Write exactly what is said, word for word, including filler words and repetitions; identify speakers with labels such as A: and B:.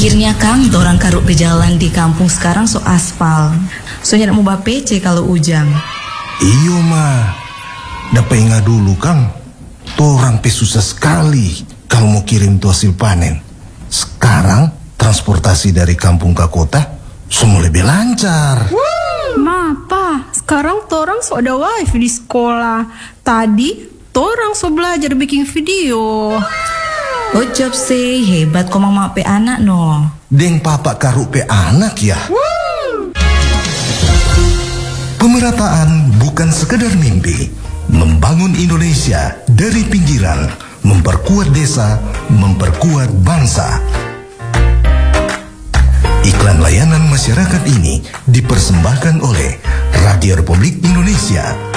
A: Akhirnya Kang, dorang karuk pejalan di kampung sekarang so aspal. Soalnya nak mau bape C kalau ujang.
B: Iyo mah, dapat ingat dulu Kang. Torang pe susah sekali kalau mau kirim tuh hasil panen. Sekarang transportasi dari kampung ke kota semua lebih lancar.
C: Ma, pa, sekarang torang so ada wifi di sekolah. Tadi torang so belajar bikin video.
A: Oh job sih, hebat kok mama pe anak no.
B: Deng papa karuk pe anak ya. Pemerataan bukan sekedar mimpi. Membangun Indonesia dari pinggiran, memperkuat desa, memperkuat bangsa. Iklan layanan masyarakat ini dipersembahkan oleh Radio Republik Indonesia